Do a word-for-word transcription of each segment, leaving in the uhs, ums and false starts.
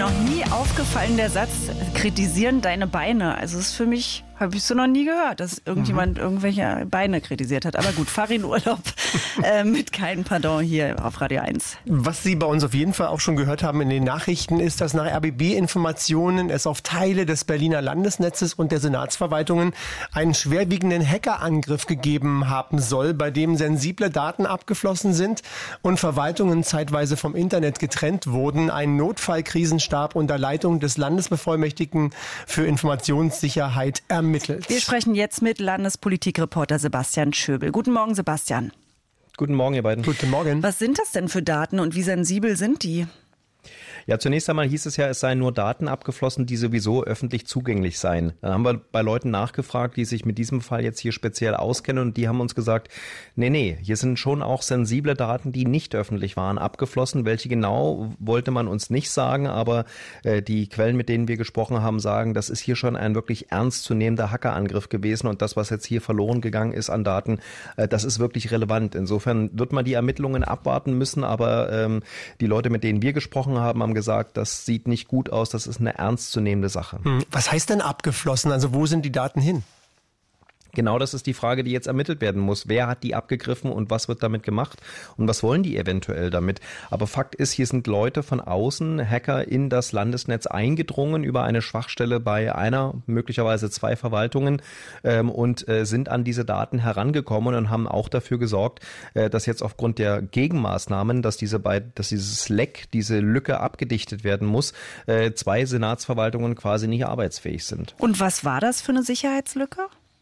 noch nie aufgefallen, der Satz, kritisieren deine Beine. Also das ist für mich, habe ich so noch nie gehört, dass irgendjemand mhm. irgendwelche Beine kritisiert hat. Aber gut, fahr in Urlaub äh, mit keinem Pardon hier auf Radio eins. Was Sie bei uns auf jeden Fall auch schon gehört haben in den Nachrichten, ist, dass nach R B B-Informationen es auf Teile des Berliner Landesnetzes und der Senatsverwaltungen einen schwerwiegenden Hackerangriff gegeben haben soll, bei dem sensible Daten abgeflossen sind und Verwaltungen zeitweise vom Internet getrennt wurden. Ein Notfallkrisenstab unter Leitung des Landesbevollmächtigten für Informationssicherheit ermittelt. Wir sprechen jetzt mit Landespolitikreporter Sebastian Schöbel. Guten Morgen, Sebastian. Guten Morgen, ihr beiden. Guten Morgen. Was sind das denn für Daten und wie sensibel sind die? Ja, zunächst einmal hieß es ja, es seien nur Daten abgeflossen, die sowieso öffentlich zugänglich seien. Dann haben wir bei Leuten nachgefragt, die sich mit diesem Fall jetzt hier speziell auskennen, und die haben uns gesagt, nee, nee, hier sind schon auch sensible Daten, die nicht öffentlich waren, abgeflossen. Welche genau, wollte man uns nicht sagen, aber äh, die Quellen, mit denen wir gesprochen haben, sagen, das ist hier schon ein wirklich ernstzunehmender Hackerangriff gewesen, und das, was jetzt hier verloren gegangen ist an Daten, äh, das ist wirklich relevant. Insofern wird man die Ermittlungen abwarten müssen, aber ähm, die Leute, mit denen wir gesprochen haben, haben gesagt, das sieht nicht gut aus, das ist eine ernstzunehmende Sache. Was heißt denn abgeflossen? Also wo sind die Daten hin? Genau, das ist die Frage, die jetzt ermittelt werden muss. Wer hat die abgegriffen und was wird damit gemacht und was wollen die eventuell damit? Aber Fakt ist, hier sind Leute von außen, Hacker, in das Landesnetz eingedrungen über eine Schwachstelle bei einer, möglicherweise zwei Verwaltungen ähm, und äh, sind an diese Daten herangekommen und haben auch dafür gesorgt, äh, dass jetzt aufgrund der Gegenmaßnahmen, dass diese beid, dass dieses Leck, diese Lücke abgedichtet werden muss, äh, zwei Senatsverwaltungen quasi nicht arbeitsfähig sind. Und was war das für eine Sicherheitslücke?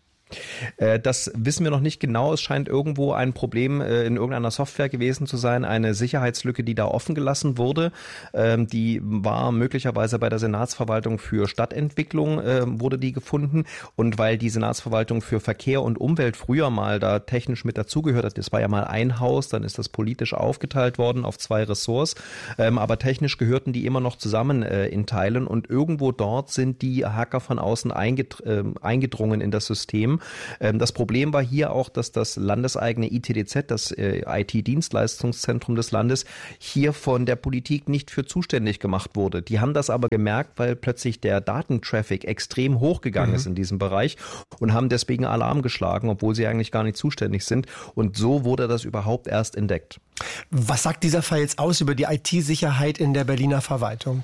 Das wissen wir noch nicht genau. Es scheint irgendwo ein Problem in irgendeiner Software gewesen zu sein, eine Sicherheitslücke, die da offen gelassen wurde. Die war möglicherweise bei der Senatsverwaltung für Stadtentwicklung, wurde die gefunden. Und weil die Senatsverwaltung für Verkehr und Umwelt früher mal da technisch mit dazugehört hat, das war ja mal ein Haus, dann ist das politisch aufgeteilt worden auf zwei Ressorts. Aber technisch gehörten die immer noch zusammen in Teilen, und irgendwo dort sind die Hacker von außen eingedrungen in das System. Das Problem war hier auch, dass das landeseigene I T D Z, das I T-Dienstleistungszentrum des Landes, hier von der Politik nicht für zuständig gemacht wurde. Die haben das aber gemerkt, weil plötzlich der Datentraffic extrem hochgegangen mhm. ist in diesem Bereich, und haben deswegen Alarm geschlagen, obwohl sie eigentlich gar nicht zuständig sind. Und so wurde das überhaupt erst entdeckt. Was sagt dieser Fall jetzt aus über die I T-Sicherheit in der Berliner Verwaltung?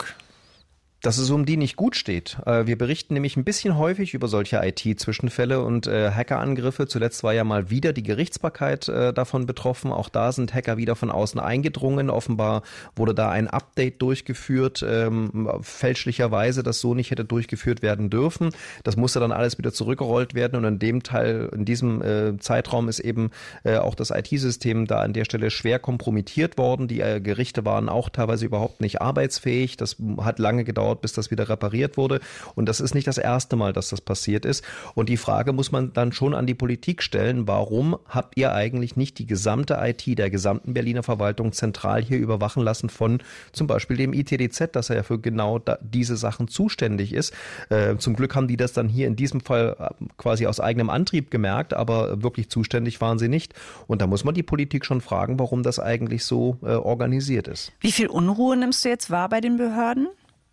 Dass es um die nicht gut steht. Wir berichten nämlich ein bisschen häufig über solche I T-Zwischenfälle und äh, Hackerangriffe. Zuletzt war ja mal wieder die Gerichtsbarkeit äh, davon betroffen. Auch da sind Hacker wieder von außen eingedrungen. Offenbar wurde da ein Update durchgeführt, ähm, fälschlicherweise, das so nicht hätte durchgeführt werden dürfen. Das musste dann alles wieder zurückgerollt werden, und in dem Teil, in diesem äh, Zeitraum ist eben äh, auch das I T-System da an der Stelle schwer kompromittiert worden. Die äh, Gerichte waren auch teilweise überhaupt nicht arbeitsfähig. Das hat lange gedauert, bis das wieder repariert wurde. Und das ist nicht das erste Mal, dass das passiert ist. Und die Frage muss man dann schon an die Politik stellen: Warum habt ihr eigentlich nicht die gesamte I T der gesamten Berliner Verwaltung zentral hier überwachen lassen von zum Beispiel dem I T D Z, dass er ja für genau da, diese Sachen zuständig ist? Äh, zum Glück haben die das dann hier in diesem Fall quasi aus eigenem Antrieb gemerkt, aber wirklich zuständig waren sie nicht. Und da muss man die Politik schon fragen, warum das eigentlich so äh, organisiert ist. Wie viel Unruhe nimmst du jetzt wahr bei den Behörden?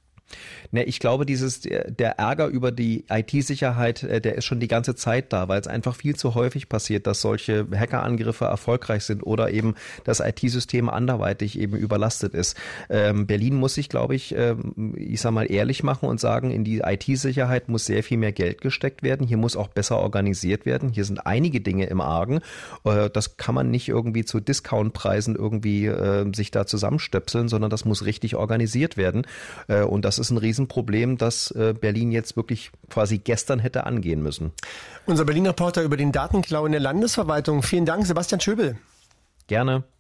Ne, ich glaube, dieses der Ärger über die I T-Sicherheit, der ist schon die ganze Zeit da, weil es einfach viel zu häufig passiert, dass solche Hackerangriffe erfolgreich sind oder eben das I T-System anderweitig eben überlastet ist. Ähm, Berlin muss sich, glaube ich, ähm, ich sag mal, ehrlich machen und sagen, in die I T-Sicherheit muss sehr viel mehr Geld gesteckt werden. Hier muss auch besser organisiert werden. Hier sind einige Dinge im Argen. Äh, das kann man nicht irgendwie zu Discountpreisen irgendwie äh, sich da zusammenstöpseln, sondern das muss richtig organisiert werden. Äh, und das ist ein Riesenproblem, das Berlin jetzt wirklich quasi gestern hätte angehen müssen. Unser Berlin-Reporter über den Datenklau in der Landesverwaltung. Vielen Dank, Sebastian Schöbel. Gerne.